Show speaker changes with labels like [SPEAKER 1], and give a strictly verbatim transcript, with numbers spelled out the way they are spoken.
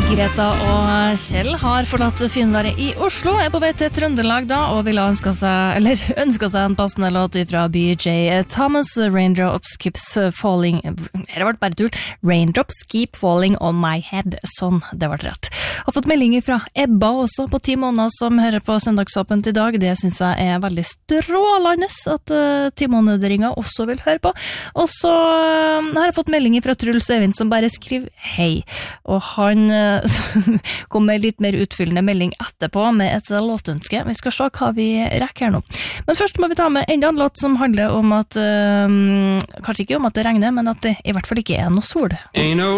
[SPEAKER 1] Greta og Kjell har forlatt finværet i Oslo, er på vei til Trøndelag da, og vil ønske seg, eller ønske seg en passende låt fra B J Thomas, Raindrops Keeps Falling, det var bare tull, Raindrops Keep Falling on My Head, sånn, det var rett. Har fått melding fra Ebba også på ti måneder som hører på Søndagsåpent i dag, det synes jeg er veldig strålende at uh, ti månederinger også vil høre på. Og så uh, har jeg fått melding fra Truls Øyvind som bare skriver hei, og han uh, kom med litt mer utfyllende melding etterpå med et låtønske. Vi skal se hva vi rekker her nå. Men først må vi ta med enda en låt som handler om at, um, kanskje ikke om at det regner, men at det i hvert fall ikke er noe sol.
[SPEAKER 2] Ain't no